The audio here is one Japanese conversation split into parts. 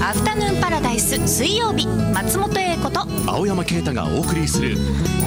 アフタヌーンパラダイス水曜日、松本英子と青山啓太がお送りする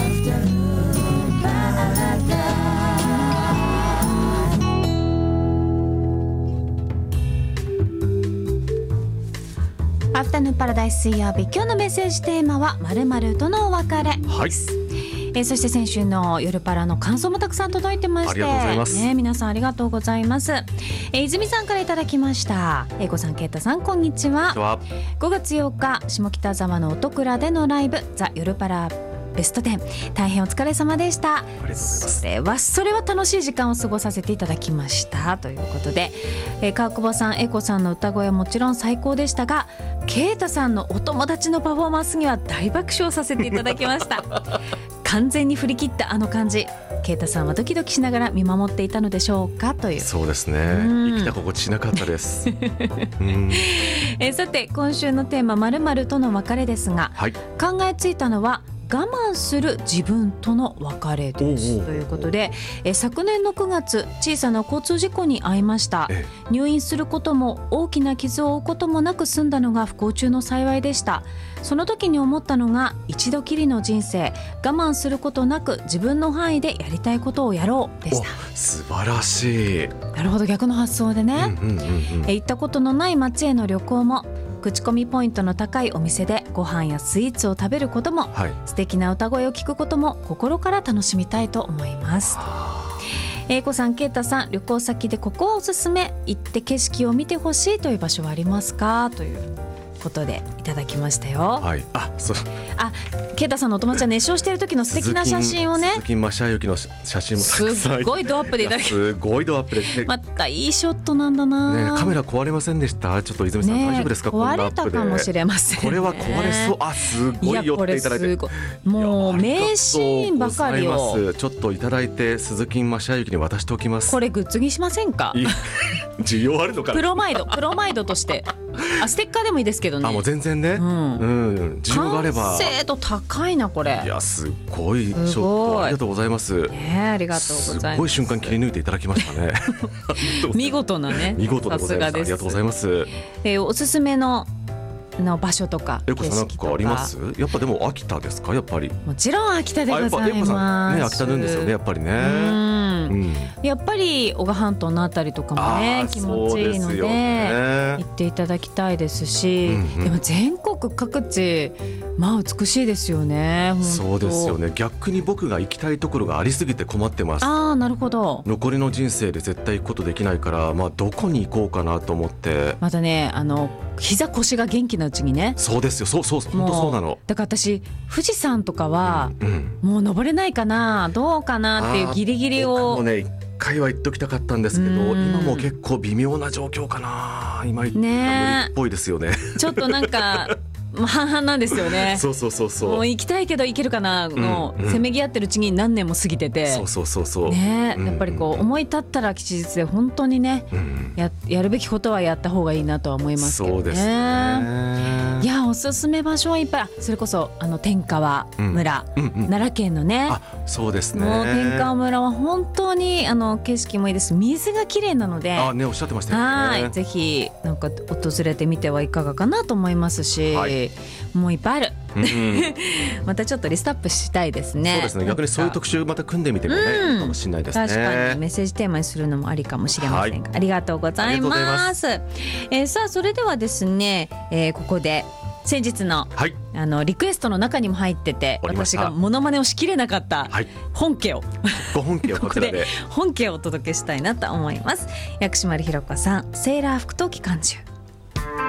アフタヌーンパラダイス水曜日、今日のメッセージテーマは〇〇とのお別れです、 はい。 そして先週の夜パラの感想もたくさん届いてまして、 ありがとうございます、 皆さんありがとうございます。泉さんからいただきました。英子さん、啓太さん、こんにちは。5月8日下北沢の音倉でのライブ、ザ・夜パラベスト10、大変お疲れ様でした。 ありがとうございます。 それは楽しい時間を過ごさせていただきましたということで、川久保さん、英子さんの歌声はもちろん最高でしたが、啓太さんのお友達のパフォーマンスには大爆笑させていただきました完全に振り切ったあの感じ、啓太さんはドキドキしながら見守っていたのでしょうかという。 そうですね、生きた心地しなかったですさて、今週のテーマ〇〇との別れですが、 はい、 考えついたのは我慢する自分との別れですということで、昨年の9月、小さな交通事故に遭いました。入院することも大きな傷を負うこともなく済んだのが不幸中の幸いでした。その時に思ったのが、一度きりの人生、我慢することなく自分の範囲でやりたいことをやろうでした。 素晴らしい。 なるほど、逆の発想でね、行ったことのない街への旅行も、口コミポイントの高いお店でご飯やスイーツを食べることも、 はい、 素敵な歌声を聞くことも心から楽しみたいと思います。英子さん、啓太さん、旅行先でここはおすすめ、行って景色を見てほしいという場所はありますかということでいただきましたよ。 はい、 啓太さんのお友達は熱唱している時の素敵な写真をね、 鈴木雅之の写真もたくさん、 すごいドアップでいただき、 すごいドアップですね。 またいいショットなんだな、 カメラ壊れませんでした？ちょっと泉さん、大丈夫ですか？ 壊れたかもしれませんね。 これは壊れそう。すごい寄っていただいて、 もう名シーンばかりをちょっといただいて、鈴木雅之に渡しておきます。 これグッズにしませんか？ 需要あるのかな。 プロマイドとしてステッカーでもいいですけどね。 もう全然ね、需要があれば。 完成度高いなこれ。 いや、すごいショット、ありがとうございます。 ありがとうございます。 すごい瞬間切り抜いていただきましたね見事なね、 見事でございます。ありがとうございます。 おすすめの場所とか景色とか。英子さん、なんかあります？やっぱでも秋田ですか？やっぱりもちろん秋田でございます。 英子さんね、秋田なんですよね、やっぱりね。やっぱり男鹿半島のあたりとかもね、気持ちいいので行っていただきたいですし、でも全国各地美しいですよね。 そうですよね。逆に僕が行きたいところがありすぎて困ってます。 なるほど。 残りの人生で絶対行くことできないから、どこに行こうかなと思って。 またね、膝腰が元気なうちにね。 そうですよ、そう本当そうなの。 だから私、富士山とかは、もう登れないかな、どうかなっていうギリギリを。 もうね、一回は行っときたかったんですけど、今も結構微妙な状況かな。今行ったら無理っぽいですよね。 ちょっとなんか半々なんですよね。 そうもう行きたいけど行けるかなの、せめぎ合ってるうちに何年も過ぎてて、 そうね、やっぱりこう思い立ったら吉日で本当にね、やるべきことはやった方がいいなとは思いますけどね。 そうですね。 いや、おすすめ場所はいっぱい。それこそ天川村、奈良県のね。 そうですね。 もう天川村は本当に景色もいいです。水が綺麗なので、 ね、おっしゃってましたよね。 ぜひなんか訪れてみてはいかがかなと思いますし、もういっぱいある。またちょっとリストアップしたいですね。 そうですね。逆にそういう特集また組んでみてもね、いいかもしれないですね。 確かにメッセージテーマにするのもありかもしれませんが、ありがとうございます。さあ、それではですね、ここで先日の、リクエストの中にも入ってて、私がモノマネをしきれなかった本家をここで本家をお届けしたいなと思います。薬師丸ひろ子さん、セーラー服と機関銃。